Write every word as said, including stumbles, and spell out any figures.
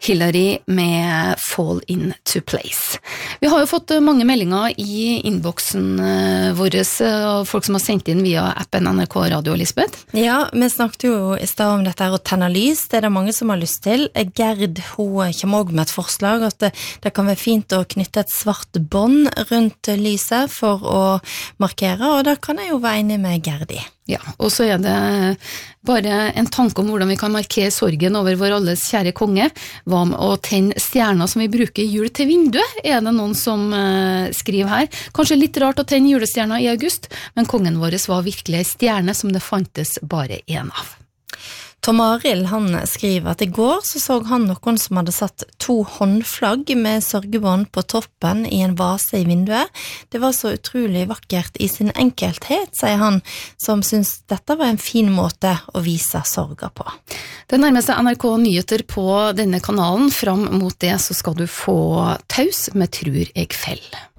Hillary med Fall Into Place. Vi har jo fått mange meldinger i innboksen vår, folk som har sendt inn via appen N R K Radio, Lisbeth. Ja, vi snakket jo i sted om dette her å tenne lys, det er det mange som har lyst til. Gerd, hun kommer også med et forslag at det, det kan være fint å knytte et svart bånd rundt lyset for å markere, og da kan jeg jo være enig med Gerd i. Ja, og så er det bare en tanke om hvordan vi kan markere sorgen over vår alles kjære konge. Hva med å tenne stjerner som vi bruker i jul til vinduet? Er det noen som uh, skriver her? Kanskje litt rart å tenne julestjerner i august, men kongen vår var virkelig en stjerne som det fantes bare en av. Tom Arild, han skriver at i går så så han noen som hadde satt to håndflagg med sørgebånd på toppen i en vase i vinduet. Det var så utrolig vakkert i sin enkelthet, sier han, som synes dette var en fin måte å vise sorger på. Det nærmer seg N R K Nyheter på denne kanalen. Fram mot det så skal du få Taus med Tror jeg fell.